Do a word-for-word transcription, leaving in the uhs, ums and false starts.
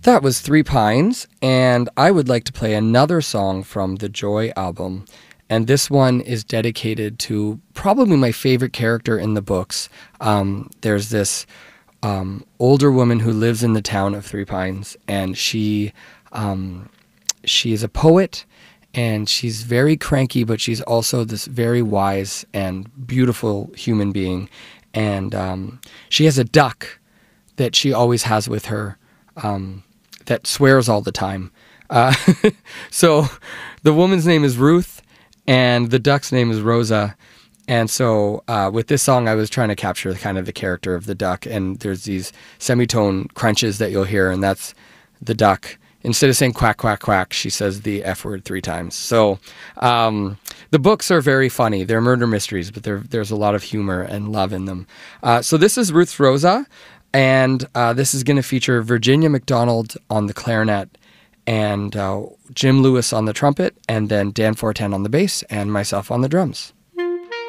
That was Three Pines, and I would like to play another song from the Joy album. And this one is dedicated to probably my favorite character in the books. Um, there's this um, older woman who lives in the town of Three Pines, and she um, she is a poet, and she's very cranky, but she's also this very wise and beautiful human being. And um, she has a duck that she always has with her. Um, that swears all the time. Uh, so the woman's name is Ruth, and the duck's name is Rosa. And so uh, with this song, I was trying to capture kind of the character of the duck. And there's these semitone crunches that you'll hear, and that's the duck. Instead of saying quack, quack, quack, she says the F word three times. So um, the books are very funny. They're murder mysteries, but there's a lot of humor and love in them. Uh, so this is Ruth's Rosa. And uh, this is going to feature Virginia McDonald on the clarinet and uh, Jim Lewis on the trumpet, and then Dan Fortin on the bass and myself on the drums.